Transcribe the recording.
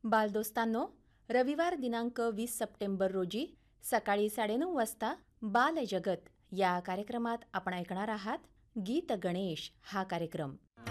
बालदोस्तांनो, रविवार दिनांक 20 सप्टेंबर रोजी सकाळी 9:30 वाजता बालजगत या कार्यक्रमात आपण ऐकणार आहात गीत गणेश हा कार्यक्रम.